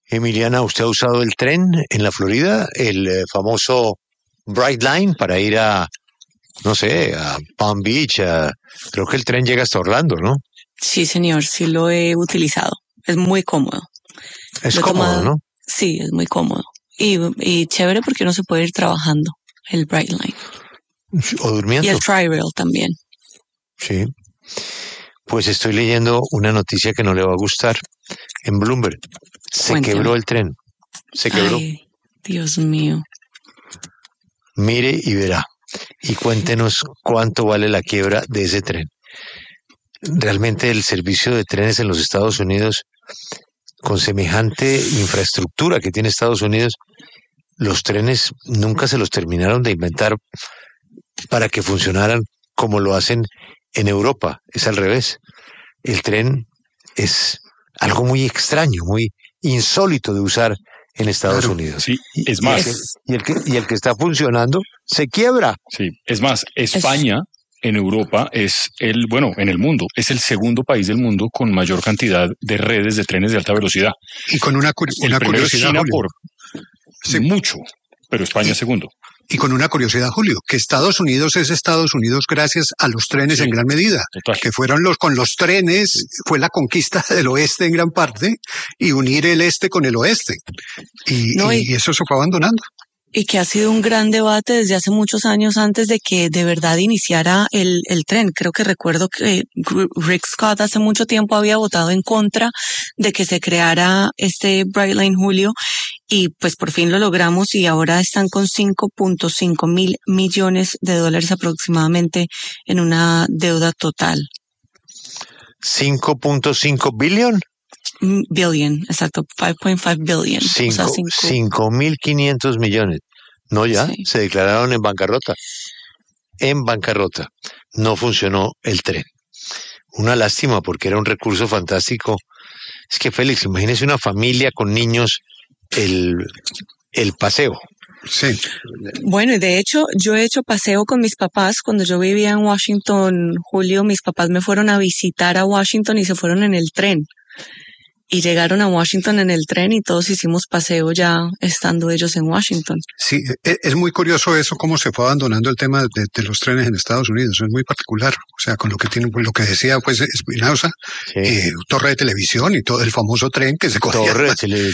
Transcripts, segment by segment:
Emiliana, ¿usted ha usado el tren en la Florida, el famoso Bright Line para ir a, no sé, a Palm Beach? Creo que el tren llega hasta Orlando, ¿no? Sí, señor, sí lo he utilizado. Es muy cómodo. Es cómodo, ¿no? Sí, es muy cómodo. Y chévere porque uno se puede ir trabajando, el Bright Line. O durmiendo. Y el Tri-Rail también. Sí. Pues estoy leyendo una noticia que no le va a gustar. En Bloomberg se quebró el tren. Se quebró. Ay, Dios mío. Mire y verá. Y cuéntenos cuánto vale la quiebra de ese tren. Realmente el servicio de trenes en los Estados Unidos, con semejante infraestructura que tiene Estados Unidos, los trenes nunca se los terminaron de inventar para que funcionaran como lo hacen en Europa. Es al revés. El tren es algo muy extraño, muy insólito de usar en Estados Unidos. Sí, es más. Y el que está funcionando se quiebra. Sí, es más, España en Europa es en el mundo, es el segundo país del mundo con mayor cantidad de redes de trenes de alta velocidad. Y con una curiosidad, China Julio. Sí. Mucho, pero España segundo. Y con una curiosidad, Julio, que Estados Unidos es Estados Unidos gracias a los trenes en gran medida, total. Que fueron con los trenes, fue la conquista del oeste en gran parte y unir el este con el oeste. Y eso se fue abandonando. Y que ha sido un gran debate desde hace muchos años antes de que de verdad iniciara el tren. Creo que recuerdo que Rick Scott hace mucho tiempo había votado en contra de que se creara este Bright Line, Julio, y pues por fin lo logramos y ahora están con 5.5 mil millones de dólares aproximadamente en una deuda total. 5.5 billion. Billion, exacto, 5.5 billion. 5.500 millones. No, ya, sí. Se declararon en bancarrota. En bancarrota. No funcionó el tren. Una lástima porque era un recurso fantástico. Es que, Félix, imagínese una familia con niños, el paseo. Sí. Bueno, y de hecho, yo he hecho paseo con mis papás. Cuando yo vivía en Washington, Julio, mis papás me fueron a visitar a Washington y se fueron en el tren. Y llegaron a Washington en el tren y todos hicimos paseo ya estando ellos en Washington. Sí, es muy curioso eso, cómo se fue abandonando el tema de los trenes en Estados Unidos. Es muy particular. O sea, con lo que decía pues Espinosa, sí. Torre de televisión y todo el famoso tren que se cogía. Torre,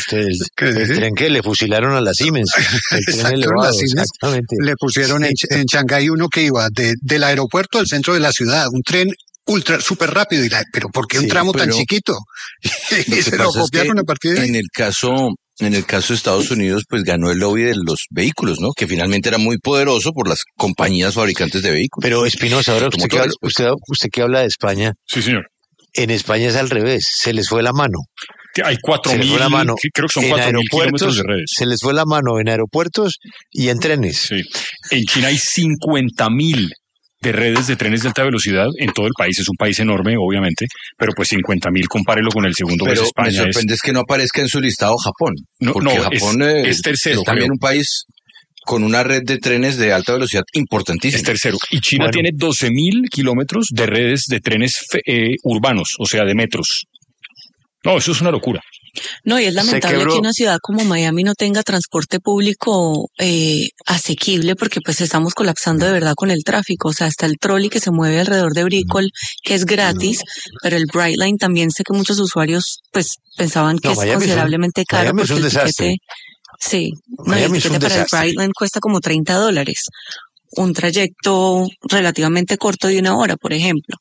el tren que le fusilaron a la Siemens. El tren elevado, exactamente. Le pusieron en Shanghái uno que iba del aeropuerto al centro de la ciudad, un tren súper rápido, pero ¿por qué un tramo tan chiquito? Y se lo copiaron a partir de ahí. En el caso de Estados Unidos, pues ganó el lobby de los vehículos, ¿no? Que finalmente era muy poderoso por las compañías fabricantes de vehículos. Pero Espinosa, ahora usted que habla de España. Sí, señor. En España es al revés, se les fue la mano. Hay 4.000, creo que son 4.000 kilómetros de redes. Se les fue la mano en aeropuertos y en trenes. Sí. En China hay 50.000 de redes de trenes de alta velocidad en todo el país. Es un país enorme, obviamente, pero pues 50.000, compárelo con el segundo, pero que es España. Me sorprende es que no aparezca en su listado Japón. Porque Japón es tercero. Es también un país con una red de trenes de alta velocidad importantísima. Es tercero. Y China tiene 12.000 kilómetros de redes de trenes urbanos, o sea, de metros. No, eso es una locura. No, y es lamentable que una ciudad como Miami no tenga transporte público asequible porque pues estamos colapsando de verdad con el tráfico. O sea, está el trolley que se mueve alrededor de Brickell, que es gratis, pero el Bright Line también sé que muchos usuarios pues pensaban que es considerablemente caro. Miami porque es un desastre. Sí, el tiquete para el Bright Line cuesta como $30. Un trayecto relativamente corto de 1 hora, por ejemplo.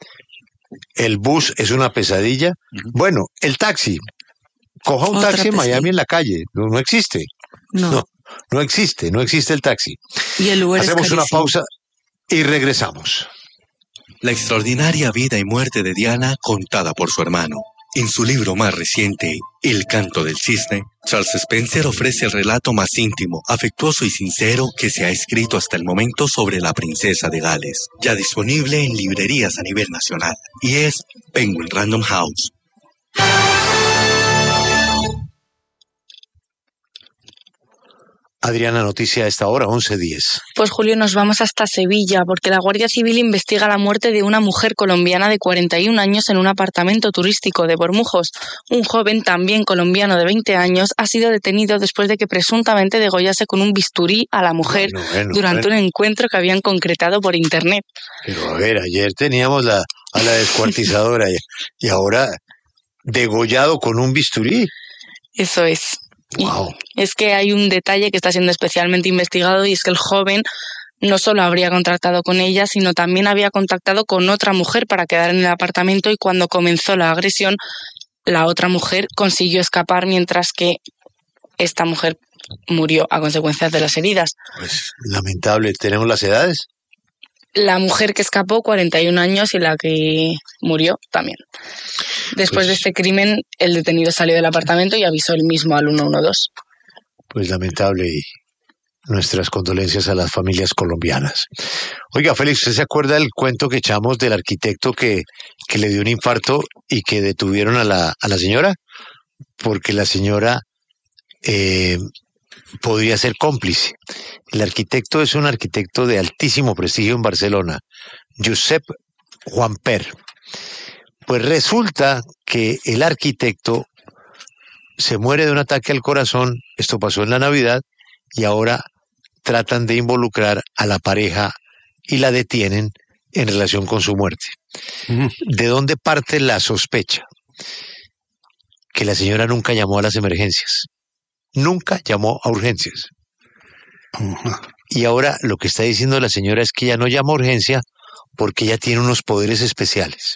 El bus es una pesadilla. Bueno, el taxi. Coja un taxi en Miami en la calle. No existe. No existe el taxi. Y el Uber Hacemos una pausa y regresamos. La extraordinaria vida y muerte de Diana contada por su hermano. En su libro más reciente, El canto del cisne, Charles Spencer ofrece el relato más íntimo, afectuoso y sincero que se ha escrito hasta el momento sobre la princesa de Gales, ya disponible en librerías a nivel nacional, y es Penguin Random House. Adriana, noticia a esta hora, 11:10. Pues Julio, nos vamos hasta Sevilla, porque la Guardia Civil investiga la muerte de una mujer colombiana de 41 años en un apartamento turístico de Bormujos. Un joven, también colombiano de 20 años, ha sido detenido después de que presuntamente degollase con un bisturí a la mujer durante un encuentro que habían concretado por internet. Pero a ver, ayer teníamos a la descuartizadora y ahora degollado con un bisturí. Eso es. Wow. Es que hay un detalle que está siendo especialmente investigado y es que el joven no solo habría contactado con ella, sino también había contactado con otra mujer para quedar en el apartamento, y cuando comenzó la agresión, la otra mujer consiguió escapar mientras que esta mujer murió a consecuencias de las heridas. Pues lamentable. ¿Tenemos las edades? La mujer que escapó, 41 años, y la que murió también. Después de este crimen, el detenido salió del apartamento y avisó él mismo al 112. Pues lamentable, y nuestras condolencias a las familias colombianas. Oiga, Félix, ¿usted se acuerda del cuento que echamos del arquitecto que le dio un infarto y que detuvieron a la señora? Porque la señora podría ser cómplice. El arquitecto es un arquitecto de altísimo prestigio en Barcelona, Josep Juanper. Pues resulta que el arquitecto se muere de un ataque al corazón, esto pasó en la Navidad, y ahora tratan de involucrar a la pareja y la detienen en relación con su muerte. ¿De dónde parte la sospecha? Que la señora nunca llamó a las emergencias, nunca llamó a urgencias. Y ahora lo que está diciendo la señora es que ella no llama a urgencia porque ella tiene unos poderes especiales.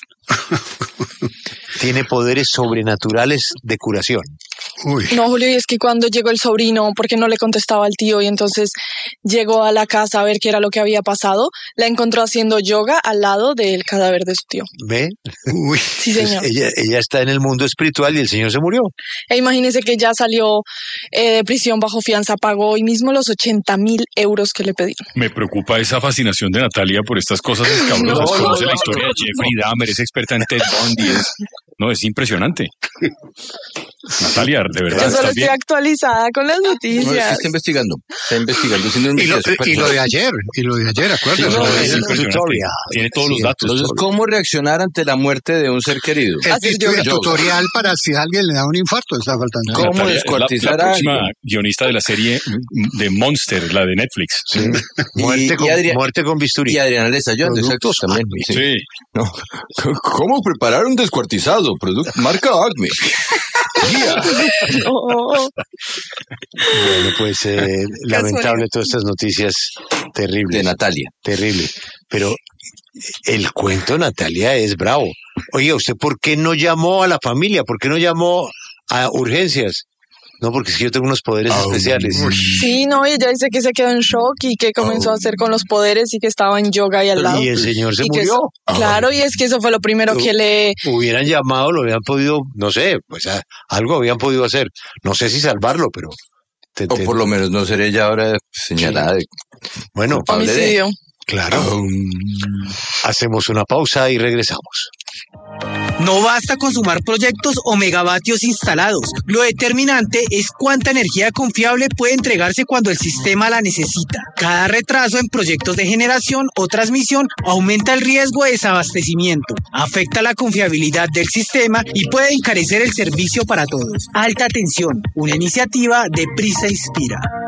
Tiene poderes sobrenaturales de curación. Uy. No, Julio, y es que cuando llegó el sobrino, porque no le contestaba al tío, y entonces llegó a la casa a ver qué era lo que había pasado, la encontró haciendo yoga al lado del cadáver de su tío. ¿Ve? Uy. Sí, señor. Ella está en el mundo espiritual y el señor se murió. E imagínese que ya salió de prisión bajo fianza, pagó hoy mismo los 80.000 euros que le pedieron. Me preocupa esa fascinación de Natalia por estas cosas escabrosas. Conoce la historia de Jeffrey Dahmer, es experta en Ted Bundy. Es impresionante. Natalia, de verdad. Yo solo estoy actualizada con las noticias. No, está investigando. Y lo de ayer, acuérdate. Es impresionante. Tiene todos los datos. Entonces, ¿cómo reaccionar ante la muerte de un ser querido? El tutorial para si a alguien le da un infarto está faltando. ¿Cómo Natalia, descuartizar la a próxima alguien? guionista de la serie de Monster, la de Netflix. Sí. Muerte con bisturí. Y Adriana Lezayón, exacto, también. Sí. No. ¿Cómo preparar un descuartizado? Marca Acme. Bueno, pues lamentable todas estas noticias terribles. De Natalia. Terrible. Pero el cuento, Natalia, es bravo. Oiga, ¿usted por qué no llamó a la familia? ¿Por qué no llamó a urgencias? No, porque es que yo tengo unos poderes especiales. Sí, no, ella dice que se quedó en shock y que comenzó a hacer con los poderes y que estaba en yoga ahí al lado. Y el señor se murió. Claro, y es que eso fue lo primero que le... Hubieran llamado, lo habían podido, no sé, pues algo habían podido hacer. No sé si salvarlo, pero... O por lo menos no ser ella ahora señalada de... Bueno, homicidio. Claro. Hacemos una pausa y regresamos. No basta con sumar proyectos o megavatios instalados. Lo determinante es cuánta energía confiable puede entregarse cuando el sistema la necesita. Cada retraso en proyectos de generación o transmisión aumenta el riesgo de desabastecimiento, afecta la confiabilidad del sistema y puede encarecer el servicio para todos. Alta tensión, una iniciativa de Prisa Inspira.